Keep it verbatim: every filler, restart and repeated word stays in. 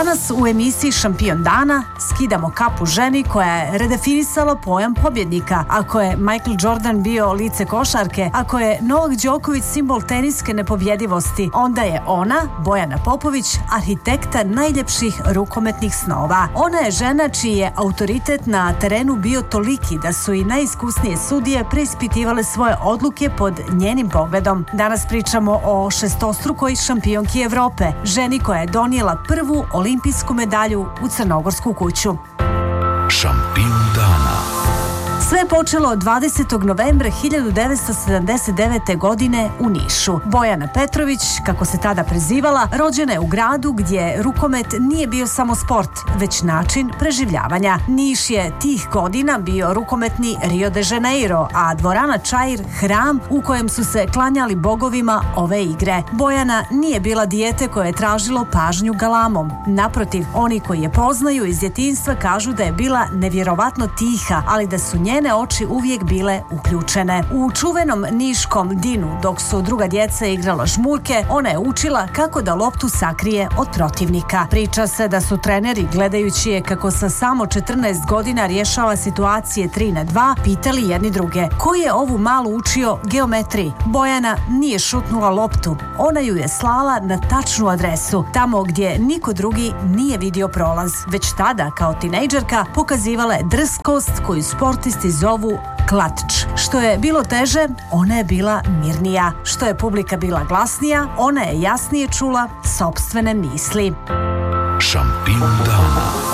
Danas u emisiji Šampion dana skidamo kapu ženi koja je redefinisala pojam pobjednika. Ako je Michael Jordan bio lice košarke, ako je Novak Đoković simbol teniske nepobjedivosti, onda je ona, Bojana Popović, arhitekta najljepših rukometnih snova. Ona je žena čiji je autoritet na terenu bio toliki da su i najiskusnije sudije preispitivale svoje odluke pod njenim pogledom. Danas pričamo o šestostrukoj šampionki Evrope, ženi koja je donijela prvu olimpijsku medalju u Crnogorsku kuću. Šampion dana. Sve je počelo dvadesetog novembra hiljadu devetsto sedamdeset devete. godine u Nišu. Bojana Petrović, kako se tada prezivala, rođena je u gradu gdje rukomet nije bio samo sport, već način preživljavanja. Niš je tih godina bio rukometni Rio de Janeiro, a dvorana Čair hram u kojem su se klanjali bogovima ove igre. Bojana nije bila dijete koje je tražilo pažnju galamom. Naprotiv, oni koji je poznaju iz djetinjstva kažu da je bila nevjerovatno tiha, ali da su njene oči uvijek bile uključene. U čuvenom niškom Dinu, dok su druga djeca igrala žmurke, ona je učila kako da loptu sakrije od protivnika. Priča se da su treneri, gledajući je kako sa samo četrnaest godina rješava situacije tri na dva, pitali jedni druge: ko je ovu malu učio geometriji? Bojana nije šutnula loptu. Ona ju je slala na tačnu adresu, tamo gdje niko drugi nije vidio prolaz. Već tada, kao tinejdžerka, pokazivala je drskost koju sportisti zovu klatič. Što je bilo teže, ona je bila mirnija. Što je publika bila glasnija, ona je jasnije čula sopstvene misli. Šampion dana.